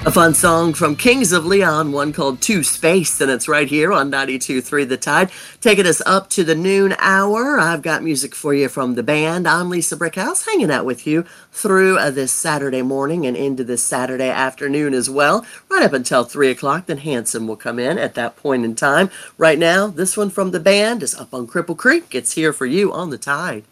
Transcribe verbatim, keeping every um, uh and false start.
A fun song from Kings of Leon, one called To Space, and it's right here on ninety-two point three The Tide. Taking us up to the noon hour, I've got music for you from the band. I'm Lisa Brickhouse, hanging out with you through uh, this Saturday morning and into this Saturday afternoon as well, right up until three o'clock. Then Hanson will come in at that point in time. Right now, this one from the band is up on Cripple Creek. It's here for you on the Tide.